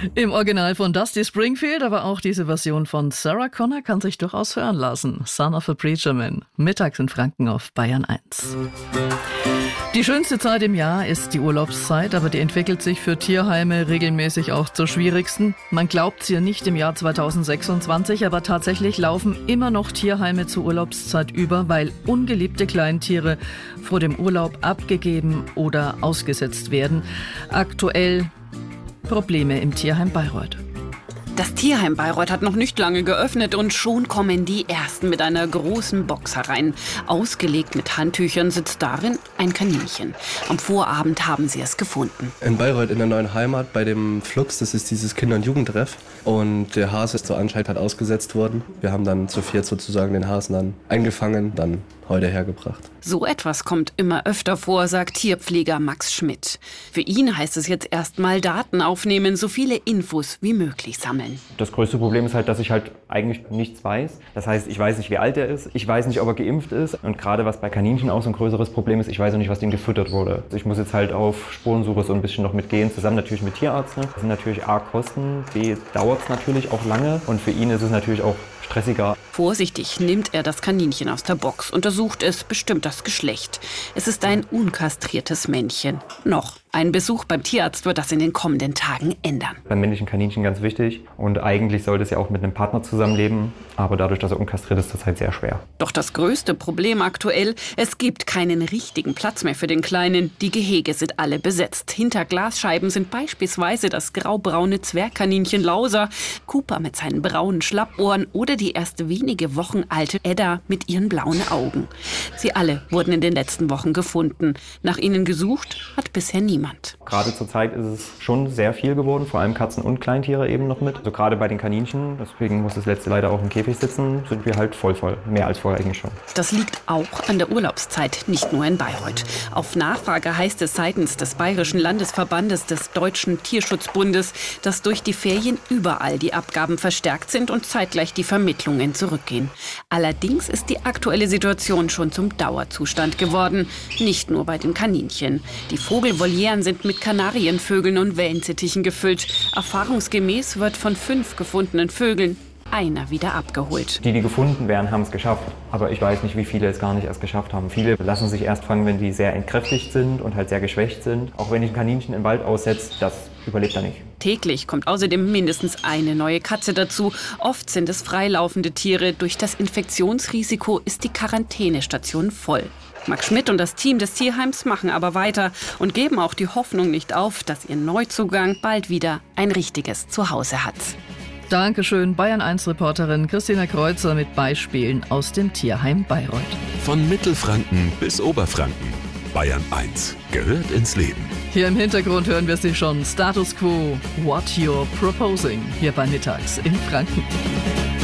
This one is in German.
Im Original von Dusty Springfield, aber auch diese Version von Sarah Connor kann sich durchaus hören lassen. Son of a Preacher Man, mittags in Franken auf Bayern 1. Die schönste Zeit im Jahr ist die Urlaubszeit, aber die entwickelt sich für Tierheime regelmäßig auch zur schwierigsten. Man glaubt es ja nicht im Jahr 2026, aber tatsächlich laufen immer noch Tierheime zur Urlaubszeit über, weil ungeliebte Kleintiere vor dem Urlaub abgegeben oder ausgesetzt werden. Aktuell Probleme im Tierheim Bayreuth. Das Tierheim Bayreuth hat noch nicht lange geöffnet und schon kommen die Ersten mit einer großen Box herein. Ausgelegt mit Handtüchern sitzt darin ein Kaninchen. Am Vorabend haben sie es gefunden. In Bayreuth in der neuen Heimat bei dem Flux, das ist dieses Kinder- und Jugendtreff. Und der Hase ist so anscheinend halt ausgesetzt worden. Wir haben dann zu viert sozusagen den Hasen dann eingefangen, dann heute hergebracht. So etwas kommt immer öfter vor, sagt Tierpfleger Max Schmidt. Für ihn heißt es jetzt erstmal Daten aufnehmen, so viele Infos wie möglich sammeln. Das größte Problem ist halt, dass ich halt eigentlich nichts weiß. Das heißt, ich weiß nicht, wie alt er ist, ich weiß nicht, ob er geimpft ist. Und gerade was bei Kaninchen auch so ein größeres Problem ist, ich weiß auch nicht, was denen gefüttert wurde. Ich muss jetzt halt auf Spurensuche so ein bisschen noch mitgehen, zusammen natürlich mit Tierarzt. Das sind natürlich A, Kosten, B, dauert es natürlich auch lange und für ihn ist es natürlich auch stressiger. Vorsichtig nimmt er das Kaninchen aus der Box, untersucht es, bestimmt das Geschlecht. Es ist ein unkastriertes Männchen. Noch. Ein Besuch beim Tierarzt wird das in den kommenden Tagen ändern. Beim männlichen Kaninchen ganz wichtig und eigentlich sollte es ja auch mit einem Partner zusammenleben, aber dadurch, dass er unkastriert ist, ist das halt sehr schwer. Doch das größte Problem aktuell, es gibt keinen richtigen Platz mehr für den Kleinen. Die Gehege sind alle besetzt. Hinter Glasscheiben sind beispielsweise das graubraune Zwergkaninchen Lauser, Cooper mit seinen braunen Schlappohren oder die erst wenige Wochen alte Edda mit ihren blauen Augen. Sie alle wurden in den letzten Wochen gefunden. Nach ihnen gesucht hat bisher niemand. Gerade zur Zeit ist es schon sehr viel geworden, vor allem Katzen und Kleintiere eben noch mit. Also gerade bei den Kaninchen, deswegen muss das letzte leider auch im Käfig sitzen, sind wir halt voll. Mehr als vorher eigentlich schon. Das liegt auch an der Urlaubszeit, nicht nur in Bayreuth. Auf Nachfrage heißt es seitens des Bayerischen Landesverbandes des Deutschen Tierschutzbundes, dass durch die Ferien überall die Abgaben verstärkt sind und zeitgleich die Vermittlungen zurückgehen. Allerdings ist die aktuelle Situation schon zum Dauerzustand geworden. Nicht nur bei den Kaninchen. Die Vogelvolieren sind mit Kanarienvögeln und Wellensittichen gefüllt. Erfahrungsgemäß wird von 5 gefundenen Vögeln einer wieder abgeholt. Die gefunden werden, haben es geschafft. Aber ich weiß nicht, wie viele es gar nicht erst geschafft haben. Viele lassen sich erst fangen, wenn die sehr entkräftigt sind und halt sehr geschwächt sind. Auch wenn ich ein Kaninchen im Wald aussetzt, das überlebt er nicht. Täglich kommt außerdem mindestens eine neue Katze dazu. Oft sind es freilaufende Tiere. Durch das Infektionsrisiko ist die Quarantänestation voll. Max Schmidt und das Team des Tierheims machen aber weiter und geben auch die Hoffnung nicht auf, dass ihr Neuzugang bald wieder ein richtiges Zuhause hat. Dankeschön, Bayern 1 Reporterin Christina Kreuzer mit Beispielen aus dem Tierheim Bayreuth. Von Mittelfranken bis Oberfranken. Bayern 1 gehört ins Leben. Hier im Hintergrund hören wir sie schon. Status Quo, What You're Proposing, hier bei Mittags in Franken.